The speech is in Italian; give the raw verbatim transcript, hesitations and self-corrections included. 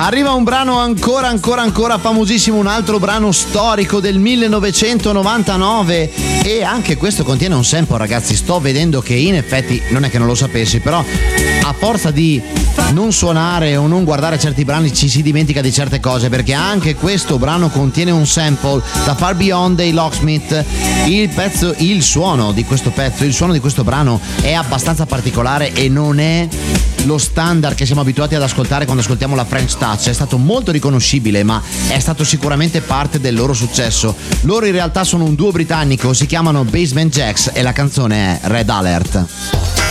Arriva un brano ancora ancora ancora famosissimo, un altro brano storico del millenovecentonovantanove, e anche questo contiene un sample, ragazzi. Sto vedendo che in effetti, non è che non lo sapessi, però a forza di non suonare o non guardare certi brani ci si dimentica di certe cose, perché anche questo brano contiene un sample da Far Beyond dei Locksmith. Il pezzo, il suono di questo pezzo, il suono di questo brano è abbastanza particolare e non è lo standard che siamo abituati ad ascoltare quando ascoltiamo la French Touch. È stato molto riconoscibile, ma è stato sicuramente parte del loro successo. Loro in realtà sono un duo britannico, si chiamano Basement Jaxx e la canzone è Red Alert.